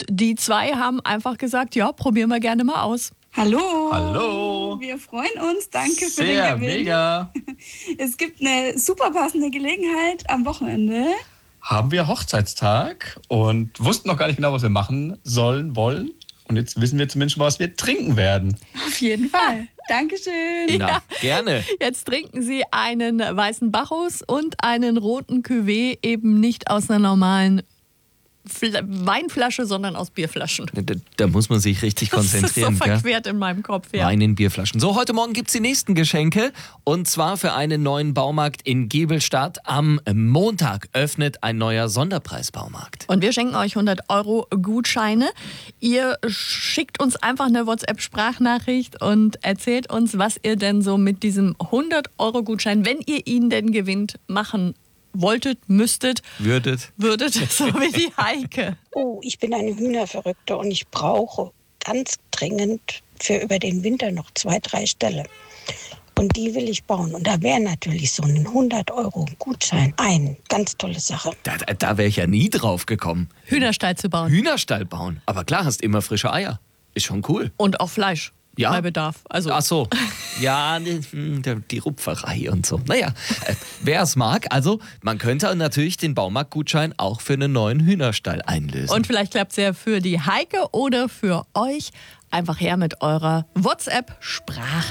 Und die zwei haben einfach gesagt, ja, probieren wir gerne mal aus. Hallo. Hallo. Wir freuen uns. Danke für den Sehr, Gewinn. mega. Es gibt eine super passende Gelegenheit am Wochenende. Haben wir Hochzeitstag und wussten noch gar nicht genau, was wir machen sollen, wollen. Und jetzt wissen wir zumindest schon, was wir trinken werden. Auf jeden Fall. Dankeschön. Na, gerne. Jetzt trinken Sie einen weißen Bacchus und einen roten Cuvée, eben nicht aus einer normalen Weinflasche, sondern aus Bierflaschen. Da muss man sich richtig konzentrieren. Das ist so verquert in meinem Kopf, ja. Wein in Bierflaschen. So, heute Morgen gibt es die nächsten Geschenke. Und zwar für einen neuen Baumarkt in Giebelstadt. Am Montag öffnet ein neuer Sonderpreisbaumarkt. Und wir schenken euch 100 € Gutscheine. Ihr schickt uns einfach eine WhatsApp-Sprachnachricht und erzählt uns, was ihr denn so mit diesem 100 € Gutschein, wenn ihr ihn denn gewinnt, machen wolltet, müsstet, würdet, so wie die Heike. Oh, ich bin eine Hühnerverrückte und ich brauche ganz dringend für über den Winter noch 2, 3 Ställe. Und die will ich bauen. Und da wäre natürlich so ein 100 € Gutschein eine ganz tolle Sache. Da wäre ich ja nie drauf gekommen. Hühnerstall zu bauen. Hühnerstall bauen. Aber klar, hast immer frische Eier. Ist schon cool. Und auch Fleisch. Ja. Bei Bedarf. Also. Ach so. Ja, die Rupferei und so. Naja, wer es mag. Also, man könnte natürlich den Baumarktgutschein auch für einen neuen Hühnerstall einlösen. Und vielleicht klappt es ja für die Heike oder für euch. Einfach her mit eurer WhatsApp-Sprachnachricht.